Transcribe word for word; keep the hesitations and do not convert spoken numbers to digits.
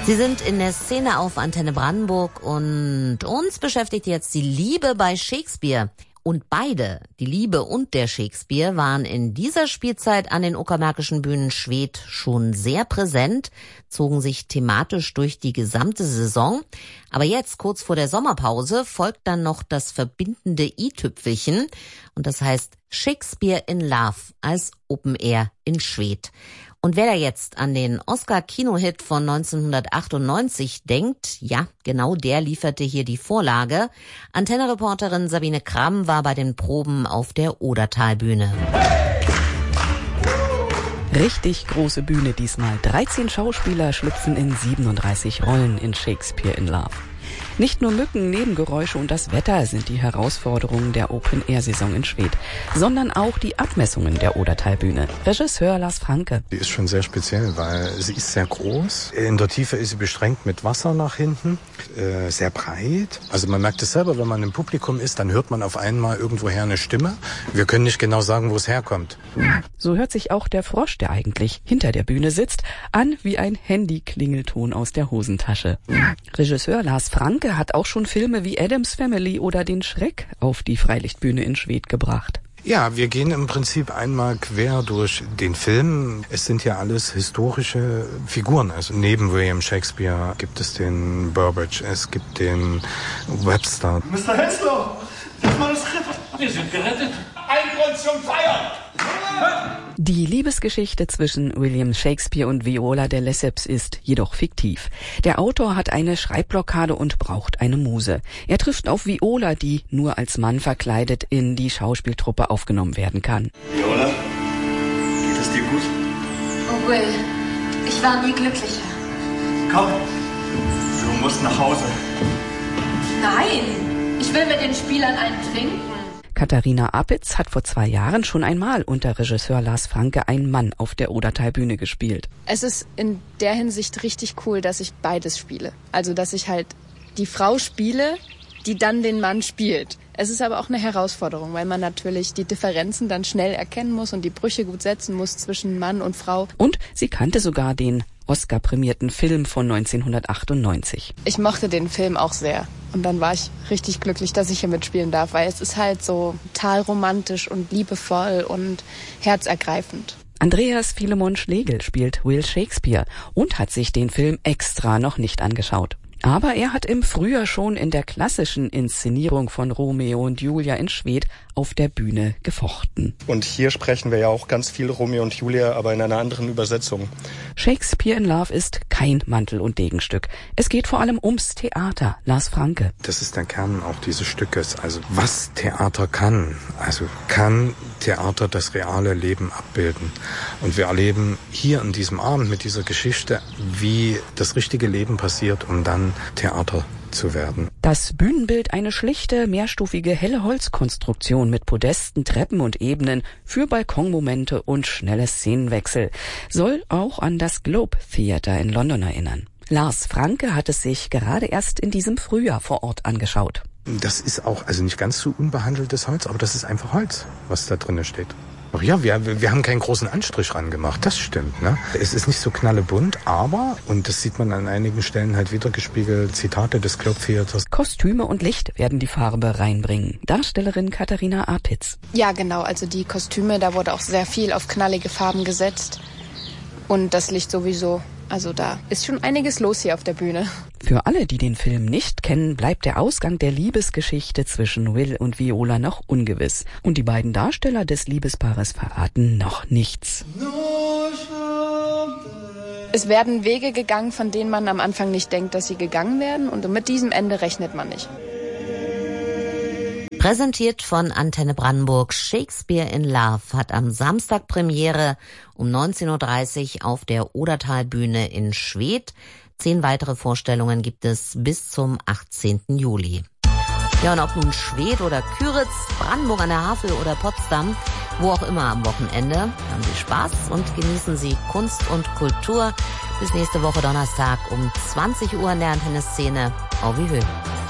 Sie sind in der Szene auf Antenne Brandenburg und uns beschäftigt jetzt die Liebe bei Shakespeare. Und beide, die Liebe und der Shakespeare, waren in dieser Spielzeit an den uckermärkischen Bühnen Schwedt schon sehr präsent, zogen sich thematisch durch die gesamte Saison. Aber jetzt, kurz vor der Sommerpause, folgt dann noch das verbindende i-Tüpfelchen. Und das heißt Shakespeare in Love als Open Air in Schwedt. Und wer da jetzt an den Oscar-Kinohit von neunzehnhundertachtundneunzig denkt, ja, genau der lieferte hier die Vorlage. Antenne-Reporterin Sabine Kramm war bei den Proben auf der Odertalbühne. Richtig große Bühne diesmal. dreizehn Schauspieler schlüpfen in siebenunddreißig Rollen in Shakespeare in Love. Nicht nur Mücken, Nebengeräusche und das Wetter sind die Herausforderungen der Open-Air-Saison in Schwedt, sondern auch die Abmessungen der Odertalbühne. Regisseur Lars Franke. Die ist schon sehr speziell, weil sie ist sehr groß. In der Tiefe ist sie beschränkt mit Wasser nach hinten, äh, sehr breit. Also man merkt es selber, wenn man im Publikum ist, dann hört man auf einmal irgendwoher eine Stimme. Wir können nicht genau sagen, wo es herkommt. So hört sich auch der Frosch, der eigentlich hinter der Bühne sitzt, an wie ein Handy-Klingelton aus der Hosentasche. Regisseur Lars Franke hat auch schon Filme wie Addams Family oder den Schreck auf die Freilichtbühne in Schwedt gebracht. Ja, wir gehen im Prinzip einmal quer durch den Film. Es sind ja alles historische Figuren. Also neben William Shakespeare gibt es den Burbage, es gibt den Webster. Mister Henslow, das Manuskript. Wir sind gerettet. Ein Grund zum Feiern. Die Liebesgeschichte zwischen William Shakespeare und Viola de Lesseps ist jedoch fiktiv. Der Autor hat eine Schreibblockade und braucht eine Muse. Er trifft auf Viola, die nur als Mann verkleidet in die Schauspieltruppe aufgenommen werden kann. Viola, geht es dir gut? Oh Will, ich war nie glücklicher. Komm, du musst nach Hause. Nein, ich will mit den Spielern einen trinken. Katharina Apitz hat vor zwei Jahren schon einmal unter Regisseur Lars Franke einen Mann auf der Odertalbühne gespielt. Es ist in der Hinsicht richtig cool, dass ich beides spiele. Also, dass ich halt die Frau spiele, die dann den Mann spielt. Es ist aber auch eine Herausforderung, weil man natürlich die Differenzen dann schnell erkennen muss und die Brüche gut setzen muss zwischen Mann und Frau. Und sie kannte sogar den Oscar-prämierten Film von neunzehnhundertachtundneunzig. Ich mochte den Film auch sehr. Und dann war ich richtig glücklich, dass ich hier mitspielen darf, weil es ist halt so total romantisch und liebevoll und herzergreifend. Andreas Philemon Schlegel spielt Will Shakespeare und hat sich den Film extra noch nicht angeschaut. Aber er hat im Frühjahr schon in der klassischen Inszenierung von Romeo und Julia in Schwedt auf der Bühne gefochten. Und hier sprechen wir ja auch ganz viel Romeo und Julia, aber in einer anderen Übersetzung. Shakespeare in Love ist kein Mantel- und Degenstück. Es geht vor allem ums Theater. Lars Franke. Das ist der Kern auch dieses Stückes. Also was Theater kann. Also kann Theater das reale Leben abbilden. Und wir erleben hier an diesem Abend mit dieser Geschichte, wie das richtige Leben passiert, um dann Theater zu werden. Das Bühnenbild eine schlichte, mehrstufige, helle Holzkonstruktion mit Podesten, Treppen und Ebenen für Balkonmomente und schnelle Szenenwechsel. Soll auch an das Globe Theatre in London erinnern. Lars Franke hat es sich gerade erst in diesem Frühjahr vor Ort angeschaut. Das ist auch, also nicht ganz so unbehandeltes Holz, aber das ist einfach Holz, was da drinnen steht. Ach ja, wir, wir haben keinen großen Anstrich ran gemacht, das stimmt. Ne? Es ist nicht so knallebunt, aber, und das sieht man an einigen Stellen halt wieder gespiegelt, Zitate des Globe Theatres. Kostüme und Licht werden die Farbe reinbringen. Darstellerin Katharina Apitz. Ja, genau, also die Kostüme, da wurde auch sehr viel auf knallige Farben gesetzt. Und das Licht sowieso. Also da ist schon einiges los hier auf der Bühne. Für alle, die den Film nicht kennen, bleibt der Ausgang der Liebesgeschichte zwischen Will und Viola noch ungewiss. Und die beiden Darsteller des Liebespaares verraten noch nichts. Es werden Wege gegangen, von denen man am Anfang nicht denkt, dass sie gegangen werden. Und mit diesem Ende rechnet man nicht. Präsentiert von Antenne Brandenburg, Shakespeare in Love hat am Samstag Premiere um neunzehn Uhr dreißig auf der Odertalbühne in Schwedt. Zehn weitere Vorstellungen gibt es bis zum achtzehnten Juli. Ja, und ob nun Schwedt oder Küritz, Brandenburg an der Havel oder Potsdam, wo auch immer am Wochenende, haben Sie Spaß und genießen Sie Kunst und Kultur. Bis nächste Woche Donnerstag um zwanzig Uhr in der Antenne-Szene. Au revoir.